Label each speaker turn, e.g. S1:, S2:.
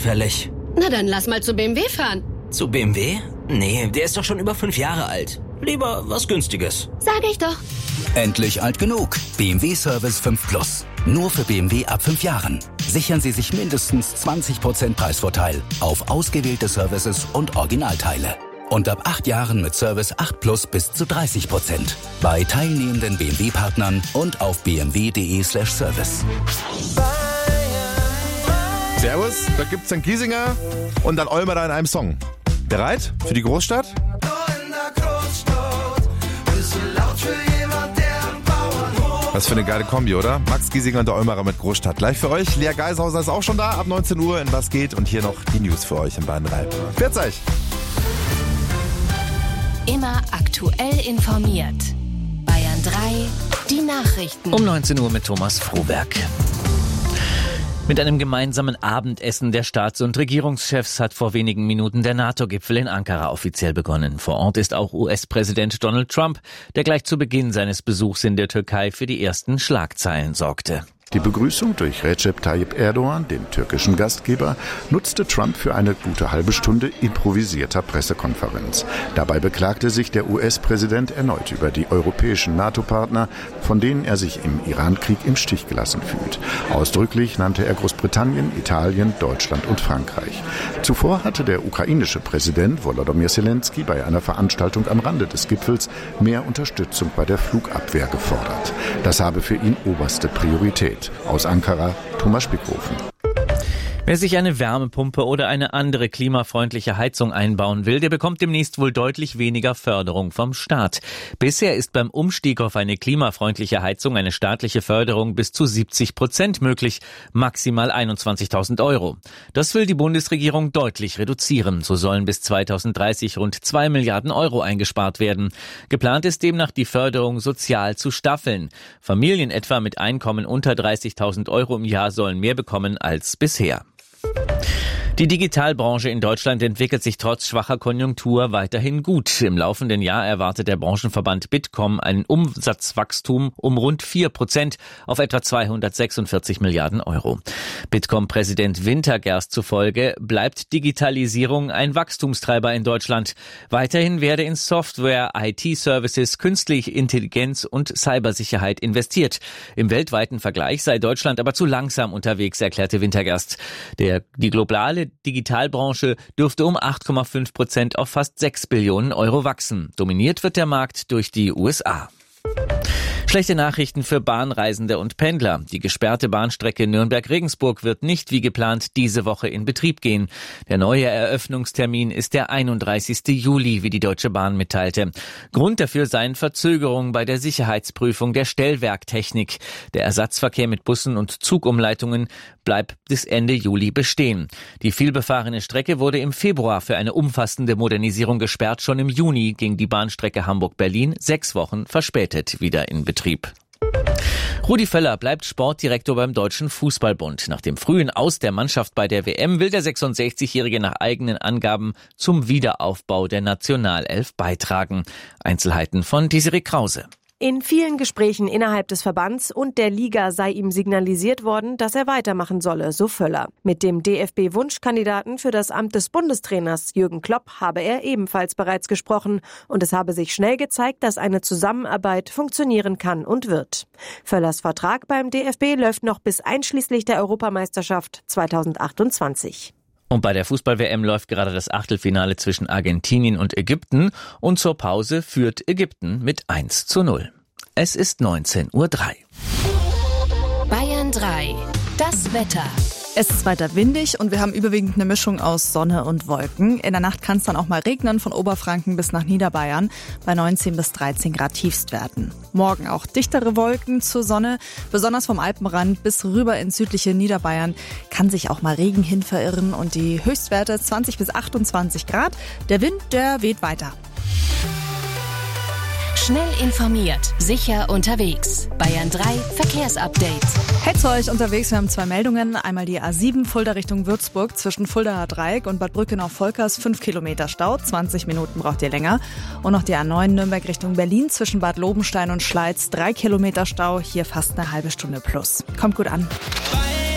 S1: fällig.
S2: Na dann lass mal zu BMW fahren.
S1: Zu BMW? Nee, der ist doch schon über 5 Jahre alt. Lieber was Günstiges.
S2: Sag ich doch.
S3: Endlich alt genug. BMW Service 5 Plus. Nur für BMW ab 5 Jahren. Sichern Sie sich mindestens 20% Preisvorteil auf ausgewählte Services und Originalteile. Und ab 8 Jahren mit Service 8 Plus bis zu 30%. Bei teilnehmenden BMW-Partnern und auf bmw.de/service.
S4: Servus, da gibt's dann Giesinger und dann Olmerer in einem Song. Bereit für die Großstadt? Was für eine geile Kombi, oder? Max Giesinger und der Olmerer mit Großstadt. Gleich für euch. Lea Geishauser ist auch schon da, ab 19 Uhr in Was geht? Und hier noch die News für euch in Bayern 3. Pfiat euch!
S5: Immer aktuell informiert. Bayern 3, die Nachrichten.
S6: Um 19 Uhr mit Thomas Froberg. Mit einem gemeinsamen Abendessen der Staats- und Regierungschefs hat vor wenigen Minuten der NATO-Gipfel in Ankara offiziell begonnen. Vor Ort ist auch US-Präsident Donald Trump, der gleich zu Beginn seines Besuchs in der Türkei für die ersten Schlagzeilen sorgte.
S7: Die Begrüßung durch Recep Tayyip Erdogan, den türkischen Gastgeber, nutzte Trump für eine gute halbe Stunde improvisierter Pressekonferenz. Dabei beklagte sich der US-Präsident erneut über die europäischen NATO-Partner, von denen er sich im Iran-Krieg im Stich gelassen fühlt. Ausdrücklich nannte er Großbritannien, Italien, Deutschland und Frankreich. Zuvor hatte der ukrainische Präsident Volodymyr Zelensky bei einer Veranstaltung am Rande des Gipfels mehr Unterstützung bei der Flugabwehr gefordert. Das habe für ihn oberste Priorität. Aus Ankara, Thomas Spickhofen.
S6: Wer sich eine Wärmepumpe oder eine andere klimafreundliche Heizung einbauen will, der bekommt demnächst wohl deutlich weniger Förderung vom Staat. Bisher ist beim Umstieg auf eine klimafreundliche Heizung eine staatliche Förderung bis zu 70% möglich, maximal 21.000 €. Das will die Bundesregierung deutlich reduzieren. So sollen bis 2030 rund 2 Milliarden € eingespart werden. Geplant ist demnach, die Förderung sozial zu staffeln. Familien etwa mit Einkommen unter 30.000 € im Jahr sollen mehr bekommen als bisher. Die Digitalbranche in Deutschland entwickelt sich trotz schwacher Konjunktur weiterhin gut. Im laufenden Jahr erwartet der Branchenverband Bitkom ein Umsatzwachstum um rund 4% auf etwa 246 Milliarden €. Bitkom-Präsident Wintergerst zufolge bleibt Digitalisierung ein Wachstumstreiber in Deutschland. Weiterhin werde in Software, IT-Services, künstliche Intelligenz und Cybersicherheit investiert. Im weltweiten Vergleich sei Deutschland aber zu langsam unterwegs, erklärte Wintergerst. Die globale Digitalbranche dürfte um 8,5% auf fast 6 Billionen € wachsen. Dominiert wird der Markt durch die USA. Schlechte Nachrichten für Bahnreisende und Pendler. Die gesperrte Bahnstrecke Nürnberg-Regensburg wird nicht wie geplant diese Woche in Betrieb gehen. Der neue Eröffnungstermin ist der 31. Juli, wie die Deutsche Bahn mitteilte. Grund dafür seien Verzögerungen bei der Sicherheitsprüfung der Stellwerktechnik. Der Ersatzverkehr mit Bussen und Zugumleitungen bleibt bis Ende Juli bestehen. Die vielbefahrene Strecke wurde im Februar für eine umfassende Modernisierung gesperrt. Schon im Juni ging die Bahnstrecke Hamburg-Berlin 6 Wochen verspätet wieder in Betrieb. Rudi Völler bleibt Sportdirektor beim Deutschen Fußballbund. Nach dem frühen Aus der Mannschaft bei der WM will der 66-Jährige nach eigenen Angaben zum Wiederaufbau der Nationalelf beitragen. Einzelheiten von Desiree Krause.
S8: In vielen Gesprächen innerhalb des Verbands und der Liga sei ihm signalisiert worden, dass er weitermachen solle, so Völler. Mit dem DFB-Wunschkandidaten für das Amt des Bundestrainers Jürgen Klopp habe er ebenfalls bereits gesprochen und es habe sich schnell gezeigt, dass eine Zusammenarbeit funktionieren kann und wird. Völlers Vertrag beim DFB läuft noch bis einschließlich der Europameisterschaft 2028.
S6: Und bei der Fußball-WM läuft gerade das Achtelfinale zwischen Argentinien und Ägypten und zur Pause führt Ägypten mit 1:0. Es ist 19:03 Uhr.
S5: Bayern 3, das Wetter.
S9: Es ist weiter windig und wir haben überwiegend eine Mischung aus Sonne und Wolken. In der Nacht kann es dann auch mal regnen, von Oberfranken bis nach Niederbayern, bei 19 bis 13 Grad Tiefstwerten. Morgen auch dichtere Wolken zur Sonne, besonders vom Alpenrand bis rüber ins südliche Niederbayern kann sich auch mal Regen hin verirren und die Höchstwerte 20 bis 28 Grad. Der Wind, der weht weiter.
S5: Schnell informiert, sicher unterwegs. Bayern 3 Verkehrsupdate.
S9: Hey zu euch unterwegs, wir haben 2 Meldungen. Einmal die A7 Fulda Richtung Würzburg zwischen Fuldaer Dreieck und Bad Brückenau-Volkers 5 Kilometer Stau, 20 Minuten braucht ihr länger. Und noch die A9 Nürnberg Richtung Berlin zwischen Bad Lobenstein und Schleiz 3 Kilometer Stau, hier fast eine halbe Stunde plus. Kommt gut an.